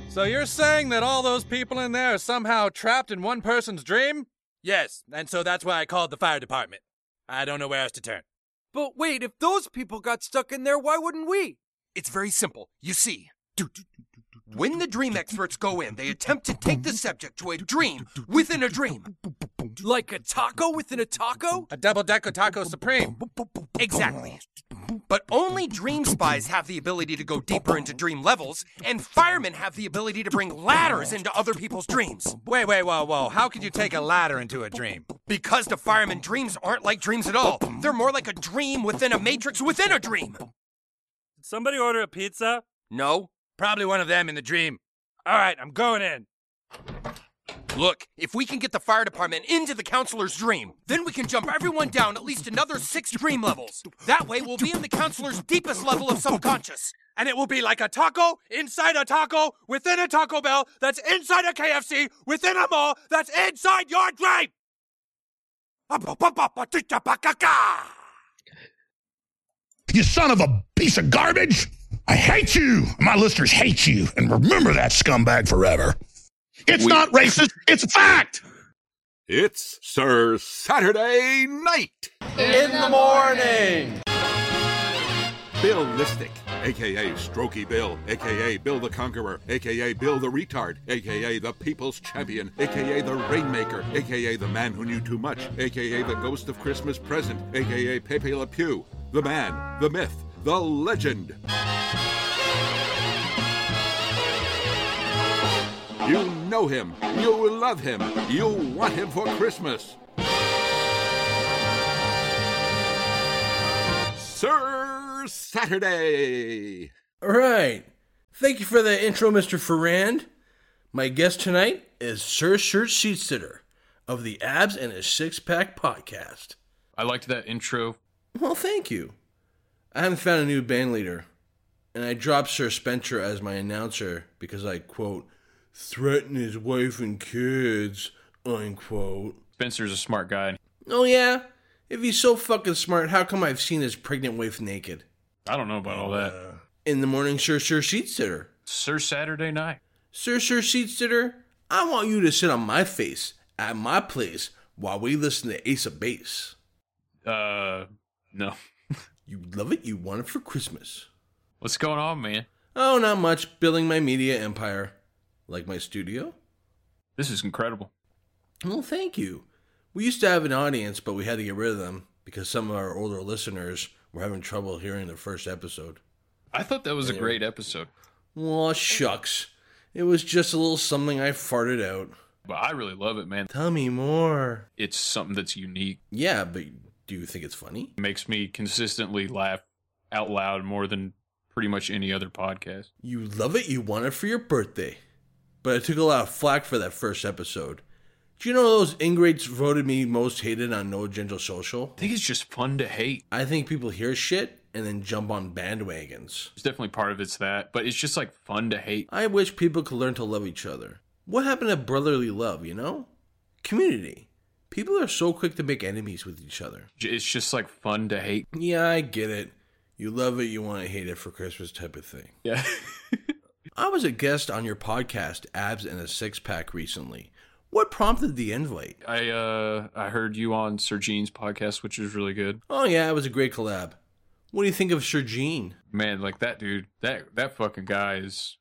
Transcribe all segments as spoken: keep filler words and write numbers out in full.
So you're saying that all those people in there are somehow trapped in one person's dream? Yes, and so that's why I called the fire department. I don't know where else to turn. But wait, if those people got stuck in there, why wouldn't we? It's very simple. You see, when the dream experts go in, they attempt to take the subject to a dream within a dream. Like a taco within a taco? A double-decker taco supreme. Exactly. But only dream spies have the ability to go deeper into dream levels, and firemen have the ability to bring ladders into other people's dreams. Wait, wait, whoa, whoa. How could you take a ladder into a dream? Because the firemen dreams aren't like dreams at all. They're more like a dream within a matrix within a dream. Did somebody order a pizza? No. Probably one of them in the dream. All right, I'm going in. Look, if we can get the fire department into the counselor's dream, then we can jump everyone down at least another six dream levels. That way, we'll be in the counselor's deepest level of subconscious. And it will be like a taco inside a taco within a Taco Bell that's inside a K F C within a mall that's inside your dream! You son of a piece of garbage! I hate you! My listeners hate you, and remember that scumbag forever. It's we- not racist, it's a fact! It's Sir Saturday Night! In the morning! Bill Listic, a k a. Strokey Bill, a k a. Bill the Conqueror, a k a. Bill the Retard, a k a the People's Champion, a k a the Rainmaker, a k a the Man Who Knew Too Much, a k a the Ghost of Christmas Present, a k a. Pepe Le Pew, the man, the myth, the legend. You know him, you love him, you want him for Christmas. Sir Saturday. All right. Thank you for the intro, Mister Ferrand. My guest tonight is Sir Shirt Sheetsitter of the Abs and a Six-Pack podcast. I liked that intro. Well, thank you. I haven't found a new band leader, and I dropped Sir Spencer as my announcer because I, quote, threaten his wife and kids, unquote. Spencer's a smart guy. Oh, yeah? If he's so fucking smart, how come I've seen his pregnant wife naked? I don't know about all that. Uh, in the morning, Sir Sir Sheetsitter. Sir Saturday Night. Sir Sir Sheetsitter, I want you to sit on my face at my place while we listen to Ace of Base. Uh, no. You love it, you want it for Christmas. What's going on, man? Oh, not much. Building my media empire. Like my studio? This is incredible. Well, thank you. We used to have an audience, but we had to get rid of them because some of our older listeners were having trouble hearing the first episode. I thought that was a great episode. Well, shucks. It was just a little something I farted out. But I really love it, man. Tell me more. It's something that's unique. Yeah, but do you think it's funny? It makes me consistently laugh out loud more than pretty much any other podcast. You love it, you want it for your birthday. But I took a lot of flack for that first episode. Do you know those ingrates voted me most hated on No Agenda Social? I think it's just fun to hate. I think people hear shit and then jump on bandwagons. It's definitely part of it's that, but it's just like fun to hate. I wish people could learn to love each other. What happened to brotherly love, you know? Community. People are so quick to make enemies with each other. It's just like fun to hate. Yeah, I get it. You love it, you want to hate it for Christmas type of thing. Yeah. I was a guest on your podcast, Abs and a Six-Pack, recently. What prompted the invite? I uh I heard you on Sir Gene's podcast, which was really good. Oh yeah, it was a great collab. What do you think of Sir Gene? Man, like that dude, that that fucking guy is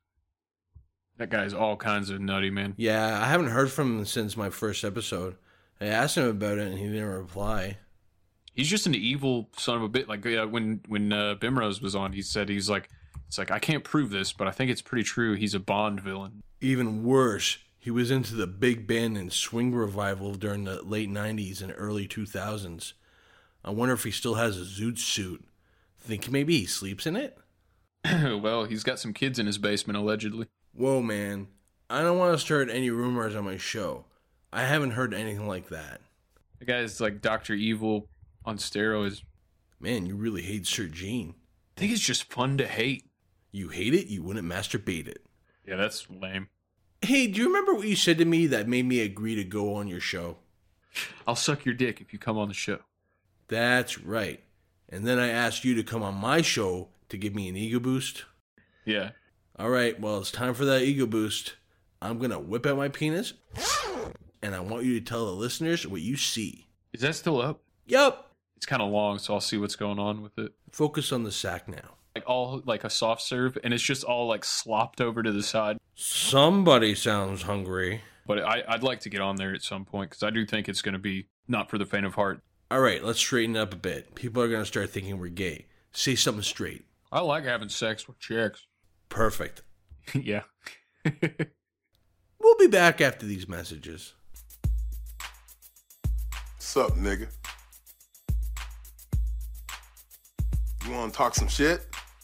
that guy is all kinds of nutty, man. Yeah, I haven't heard from him since my first episode. I asked him about it and he didn't reply. He's just an evil son of a bit. Like uh, when when uh, Bimrose was on, he said he's like, it's like I can't prove this, but I think it's pretty true. He's a Bond villain. Even worse. He was into the big band and swing revival during the late nineties and early two thousands. I wonder if he still has a zoot suit. Think maybe he sleeps in it? Well, he's got some kids in his basement, allegedly. Whoa, man. I don't want to start any rumors on my show. I haven't heard anything like that. The guy's like Doctor Evil on steroids. Man, you really hate Sir Gene. I think it's just fun to hate. You hate it, you wouldn't masturbate it. Yeah, that's lame. Hey, do you remember what you said to me that made me agree to go on your show? I'll suck your dick if you come on the show. That's right. And then I asked you to come on my show to give me an ego boost. Yeah. All right, well, it's time for that ego boost. I'm going to whip out my penis, and I want you to tell the listeners what you see. Is that still up? Yup. It's kind of long, so I'll see what's going on with it. Focus on the sack now. Like all like a soft serve, and it's just all like slopped over to the side. Somebody sounds hungry. But I, I'd like to get on there at some point, because I do think it's going to be not for the faint of heart. All right, let's straighten it up a bit. People are going to start thinking we're gay. Say something straight. I like having sex with chicks. Perfect. Yeah. We'll be back after these messages. Sup, nigga? You wanna talk some shit?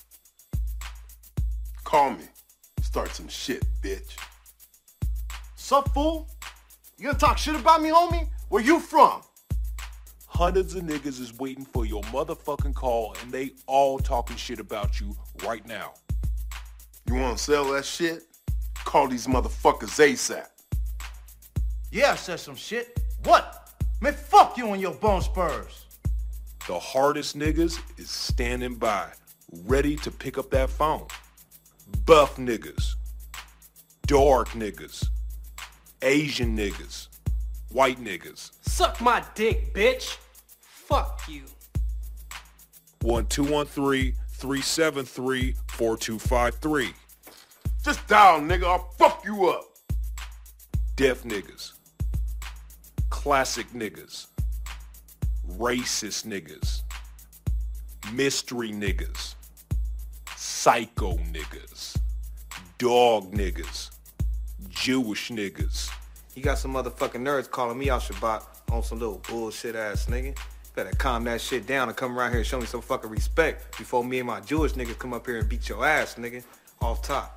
Call me. Start some shit, bitch. Sup, fool? You gonna talk shit about me, homie? Where you from? Hundreds of niggas is waiting for your motherfucking call, and they all talking shit about you right now. You wanna sell that shit? Call these motherfuckers ASAP. Yeah, I said some shit. What? Man, fuck you and your bone spurs. The hardest niggas is standing by, ready to pick up that phone. Buff niggas, dark niggas, Asian niggas, white niggas. Suck my dick, bitch. Fuck you. one two one three, three seven three, four two five three. Just dial, nigga. I'll fuck you up. Deaf niggas, classic niggas, racist niggas, mystery niggas, psycho niggas, dog niggas, Jewish niggas. You got some motherfucking nerds calling me out Shabbat on some little bullshit ass nigga. Better calm that shit down and come around here and show me some fucking respect before me and my Jewish niggas come up here and beat your ass, nigga. Off top.